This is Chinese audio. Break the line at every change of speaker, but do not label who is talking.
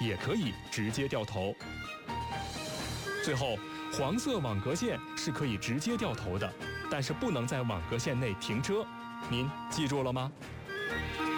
也可以直接掉头。最后，黄色网格线是可以直接掉头的，但是不能在网格线内停车。您记住了吗？